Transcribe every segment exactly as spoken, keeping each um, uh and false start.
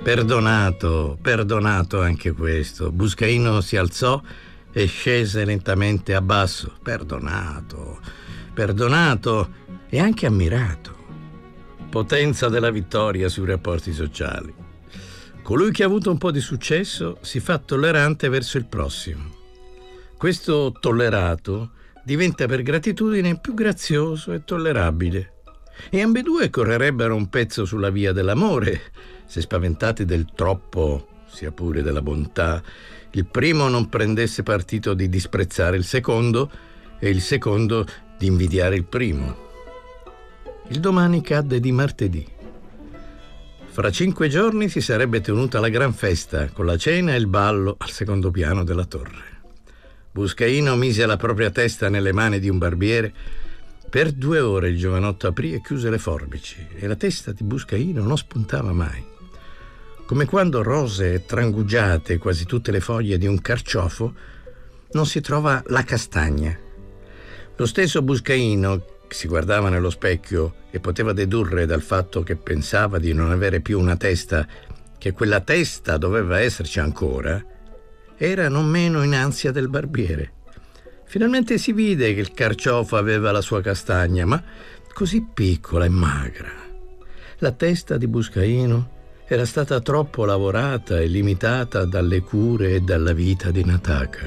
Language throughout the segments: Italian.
Perdonato, perdonato anche questo. Buscaino si alzò e scese lentamente a basso. Perdonato, perdonato e anche ammirato. Potenza della vittoria sui rapporti sociali. Colui che ha avuto un po' di successo si fa tollerante verso il prossimo. Questo tollerato diventa per gratitudine più grazioso e tollerabile. E ambedue correrebbero un pezzo sulla via dell'amore, se spaventati del troppo, sia pure della bontà, il primo non prendesse partito di disprezzare il secondo e il secondo di invidiare il primo. Il domani cadde di martedì. Fra cinque giorni si sarebbe tenuta la gran festa, con la cena e il ballo al secondo piano della torre. Buscaino mise la propria testa nelle mani di un barbiere. Per due ore il giovanotto aprì e chiuse le forbici e la testa di Buscaino non spuntava mai. Come quando rosee e trangugiate quasi tutte le foglie di un carciofo non si trova la castagna. Lo stesso Buscaino, che si guardava nello specchio e poteva dedurre dal fatto che pensava di non avere più una testa che quella testa doveva esserci ancora, era non meno in ansia del barbiere. Finalmente si vide che il carciofo aveva la sua castagna, ma così piccola e magra. La testa di Buscaino era stata troppo lavorata e limitata dalle cure e dalla vita di Nataka.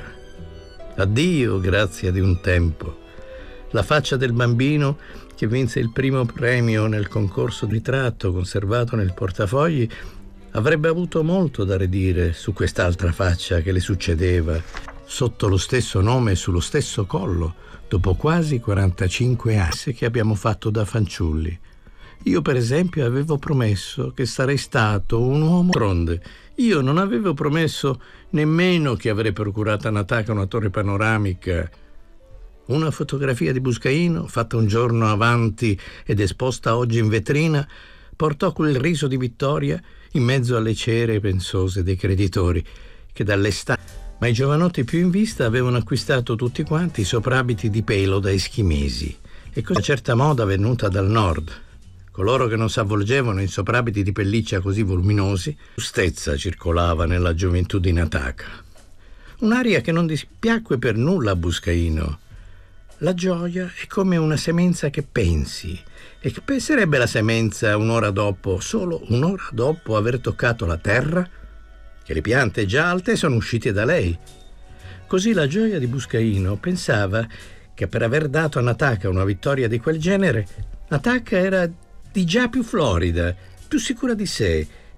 Addio, grazia di un tempo. La faccia del bambino che vinse il primo premio nel concorso di ritratto conservato nel portafogli avrebbe avuto molto da ridire su quest'altra faccia che le succedeva sotto lo stesso nome e sullo stesso collo dopo quasi quarantacinque anni che abbiamo fatto da fanciulli. Io per esempio avevo promesso che sarei stato un uomo d'altronde. Io non avevo promesso nemmeno che avrei procurato a Nataka una torre panoramica. Una fotografia di Buscaino, fatta un giorno avanti ed esposta oggi in vetrina, portò quel riso di vittoria in mezzo alle cere pensose dei creditori, che dall'estate... Ma i giovanotti più in vista avevano acquistato tutti quanti i soprabiti di pelo da eschimesi, e così una certa moda venuta dal nord. Coloro che non s'avvolgevano in soprabiti di pelliccia così voluminosi, giustezza circolava nella gioventù di Nataka. Un'aria che non dispiacque per nulla a Buscaino. La gioia è come una semenza che pensi, e che penserebbe la semenza un'ora dopo, solo un'ora dopo aver toccato la terra, che le piante già alte sono uscite da lei. Così la gioia di Buscaino pensava che per aver dato a Nataka una vittoria di quel genere, Nataka era di già più florida, più sicura di sé,